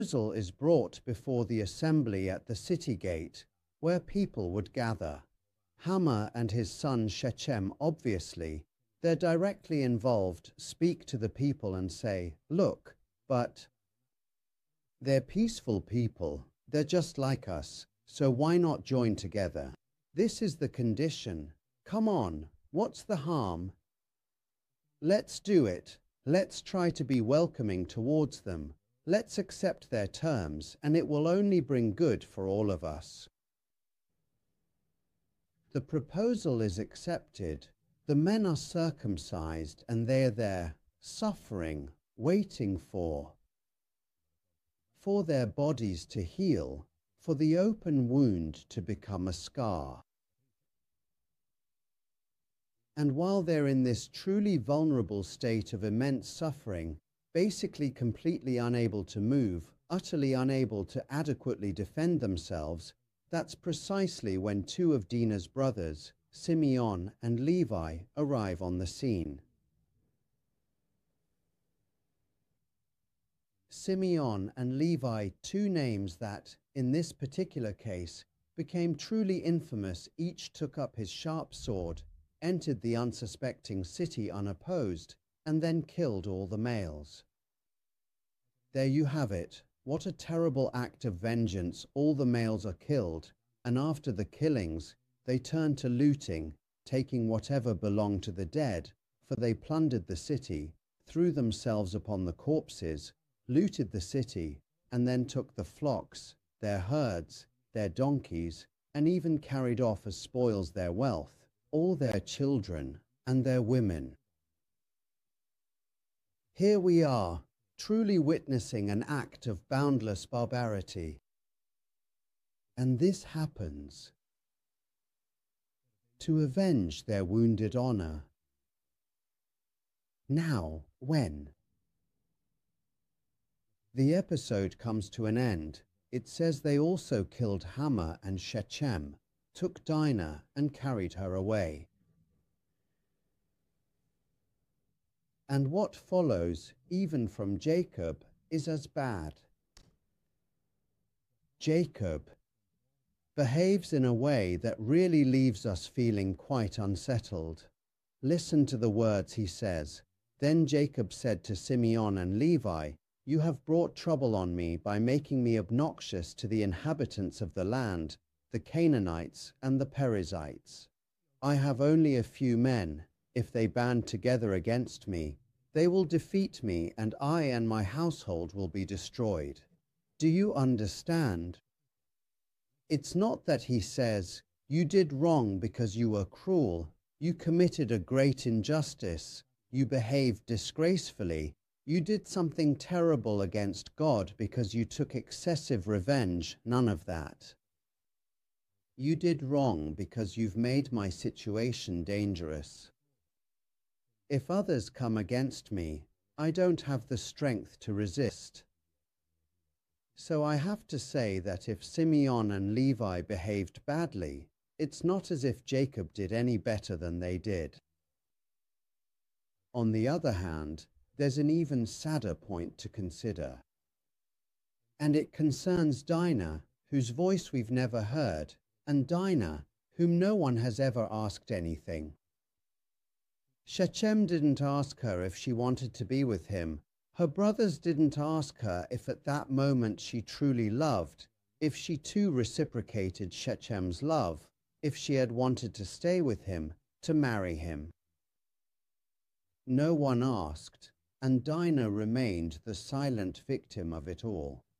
proposal is brought before the assembly at the city gate, where people would gather. Hamor and his son Shechem, obviously, they're directly involved, speak to the people and say, look, but they're peaceful people, they're just like us, so why not join together? This is the condition. Come on, what's the harm? Let's do it. Let's try to be welcoming towards them. Let's accept their terms, and it will only bring good for all of us. The proposal is accepted. The men are circumcised, and they are there, suffering, waiting for their bodies to heal, for the open wound to become a scar. And while they're in this truly vulnerable state of immense suffering, basically completely unable to move, utterly unable to adequately defend themselves, that's precisely when two of Dinah's brothers, Simeon and Levi, arrive on the scene. Simeon and Levi, two names that, in this particular case, became truly infamous. Each took up his sharp sword, entered the unsuspecting city unopposed, and then killed all the males. There you have it. What a terrible act of vengeance. All the males are killed, and after the killings, they turn to looting, taking whatever belonged to the dead, for they plundered the city, threw themselves upon the corpses, looted the city, and then took the flocks, their herds, their donkeys, and even carried off as spoils their wealth, all their children and their women. Here we are, truly witnessing an act of boundless barbarity. And this happens to avenge their wounded honor. Now, when? The episode comes to an end. It says they also killed Hamor and Shechem, took Dinah and carried her away. And what follows, even from Jacob, is as bad. Jacob behaves in a way that really leaves us feeling quite unsettled. Listen to the words he says. Then Jacob said to Simeon and Levi, "You have brought trouble on me by making me obnoxious to the inhabitants of the land, the Canaanites and the Perizzites. I have only a few men. If they band together against me, they will defeat me, and I and my household will be destroyed." Do you understand? It's not that he says, "You did wrong because you were cruel. You committed a great injustice. You behaved disgracefully. You did something terrible against God because you took excessive revenge." None of that. You did wrong because you've made my situation dangerous. If others come against me, I don't have the strength to resist. So I have to say that if Simeon and Levi behaved badly, it's not as if Jacob did any better than they did. On the other hand, there's an even sadder point to consider. And it concerns Dinah, whose voice we've never heard, and Dinah, whom no one has ever asked anything. Shechem didn't ask her if she wanted to be with him. Her brothers didn't ask her if at that moment she truly loved, if she too reciprocated Shechem's love, if she had wanted to stay with him, to marry him. No one asked, and Dinah remained the silent victim of it all.